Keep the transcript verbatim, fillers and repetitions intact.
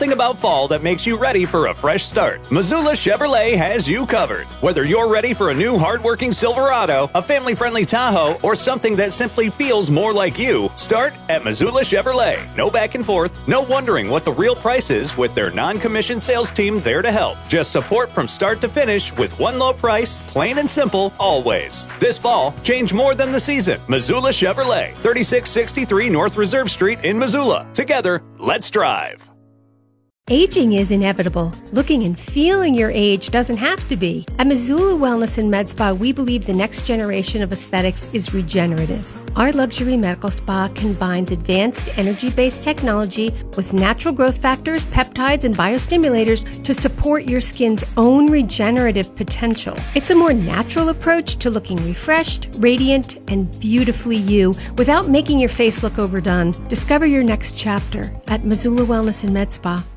something about fall that makes you ready for a fresh start. Missoula Chevrolet has you covered. Whether you're ready for a new hardworking Silverado, a family-friendly Tahoe, or something that simply feels more like you, start at Missoula Chevrolet. No back and forth, no wondering what the real price is with their non-commissioned sales team there to help. Just support from start to finish with one low price, plain and simple, always. This fall, change more than the season. Missoula Chevrolet, thirty-six sixty-three North Reserve Street in Missoula. Together, let's drive. Aging is inevitable. Looking and feeling your age doesn't have to be. At Missoula Wellness and Med Spa, we believe the next generation of aesthetics is regenerative. Our luxury medical spa combines advanced energy-based technology with natural growth factors, peptides, and biostimulators to support your skin's own regenerative potential. It's a more natural approach to looking refreshed, radiant, and beautifully you without making your face look overdone. Discover your next chapter at Missoula Wellness and Med Spa.